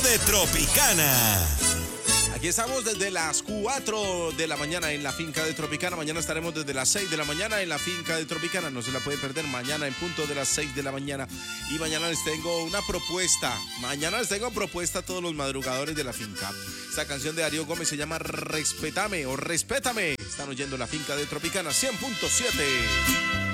de Tropicana. Aquí estamos desde las 4 de la mañana en la finca de Tropicana. Mañana estaremos desde las 6 de la mañana en la finca de Tropicana. No se la puede perder, mañana en punto de las 6 de la mañana. Y mañana les tengo una propuesta. Mañana les tengo propuesta a todos los madrugadores de la finca. Esta canción de Darío Gómez se llama Respétame o Respétame. Están oyendo la finca de Tropicana 100.7.